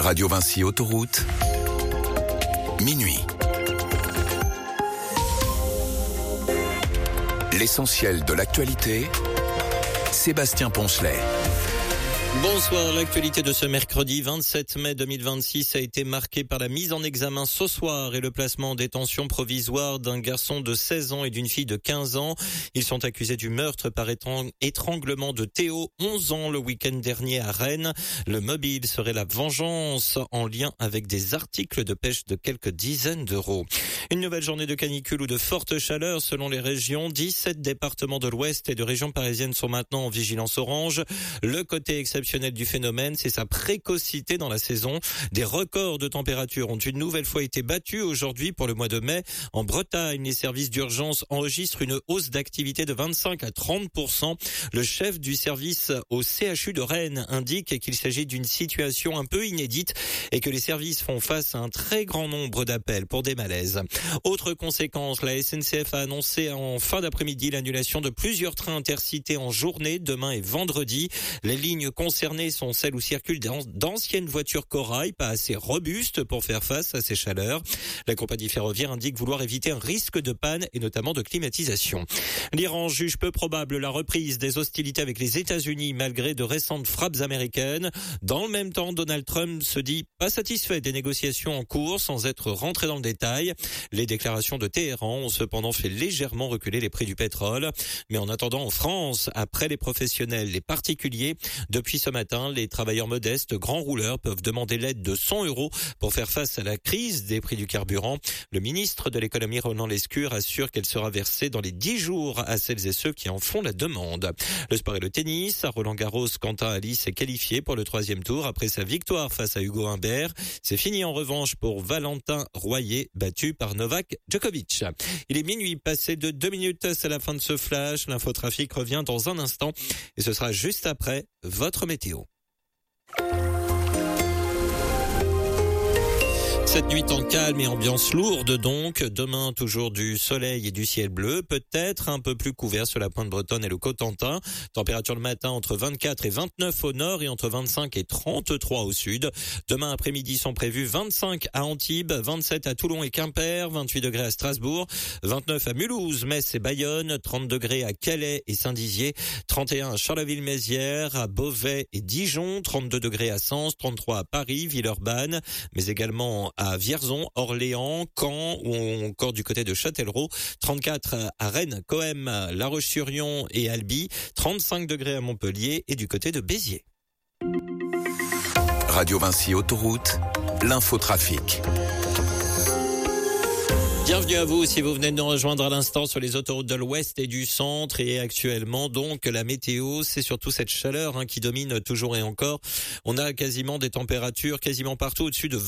Radio Vinci Autoroute, minuit. L'essentiel de l'actualité, Sébastien Poncelet. Bonsoir, l'actualité de ce mercredi 27 mai 2026 a été marquée par la mise en examen ce soir et le placement en détention provisoire d'un garçon de 16 ans et d'une fille de 15 ans. Ils sont accusés du meurtre par étranglement de Théo, 11 ans, le week-end dernier à Rennes. Le mobile serait la vengeance en lien avec des articles de pêche de quelques dizaines d'euros. Une nouvelle journée de canicule ou de forte chaleur selon les régions. 17 départements de l'Ouest et de régions parisiennes sont maintenant en vigilance orange. Le côté exceptionnel du phénomène, c'est sa précocité dans la saison. Des records de température ont une nouvelle fois été battus aujourd'hui pour le mois de mai. En Bretagne, les services d'urgence enregistrent une hausse d'activité de 25 à 30%. Le chef du service au CHU de Rennes indique qu'il s'agit d'une situation un peu inédite et que les services font face à un très grand nombre d'appels pour des malaises. Autre conséquence, la SNCF a annoncé en fin d'après-midi l'annulation de plusieurs trains intercités en journée, demain et vendredi. Les lignes concernées sont celles où circulent d'anciennes voitures corail, pas assez robustes pour faire face à ces chaleurs. La compagnie ferroviaire indique vouloir éviter un risque de panne et notamment de climatisation. L'Iran juge peu probable la reprise des hostilités avec les États-Unis malgré de récentes frappes américaines. Dans le même temps, Donald Trump se dit pas satisfait des négociations en cours sans être rentré dans le détail. Les déclarations de Téhéran ont cependant fait légèrement reculer les prix du pétrole. Mais en attendant, en France, après les professionnels, les particuliers, depuis ce matin, les travailleurs modestes, grands rouleurs peuvent demander l'aide de 100 € pour faire face à la crise des prix du carburant. Le ministre de l'économie, Roland Lescure, assure qu'elle sera versée dans les 10 jours à celles et ceux qui en font la demande. Le sport et le tennis. À Roland-Garros, Quentin Ali s'est qualifié pour le 3e tour après sa victoire face à Hugo Humbert. C'est fini en revanche pour Valentin Royer, battu par Novak Djokovic. Il est minuit, passé de 2 minutes, c'est la fin de ce flash. L'infotrafic revient dans un instant et ce sera juste après votre météo. Cette nuit en calme et ambiance lourde donc. Demain, toujours du soleil et du ciel bleu. Peut-être un peu plus couvert sur la pointe bretonne et le Cotentin. Température le matin entre 24 et 29 au nord et entre 25 et 33 au sud. Demain après-midi sont prévus 25 à Antibes, 27 à Toulon et Quimper, 28 degrés à Strasbourg, 29 à Mulhouse, Metz et Bayonne, 30 degrés à Calais et Saint-Dizier, 31 à Charleville-Mézières, à Beauvais et Dijon, 32 degrés à Sens, 33 à Paris, Villeurbanne, mais également à Vierzon, Orléans, Caen ou encore du côté de Châtellerault, 34 à Rennes, Coëm, La Roche-sur-Yon et Albi, 35 degrés à Montpellier et du côté de Béziers. Radio Vinci Autoroute, l'infotrafic. Bienvenue à vous si vous venez de nous rejoindre à l'instant sur les autoroutes de l'Ouest et du Centre. Et actuellement, donc, la météo, c'est surtout cette chaleur qui domine toujours et encore. On a quasiment des températures quasiment partout au-dessus de